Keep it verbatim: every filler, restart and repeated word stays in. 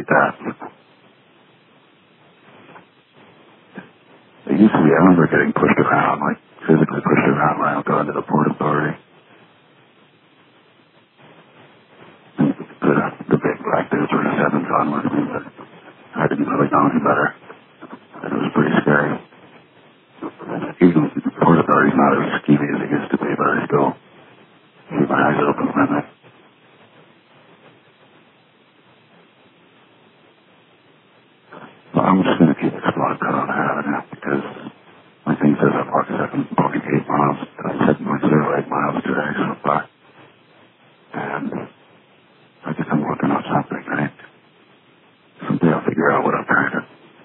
that. It used to be, I remember getting pushed around, like physically pushed around when I would go into the Port Authority.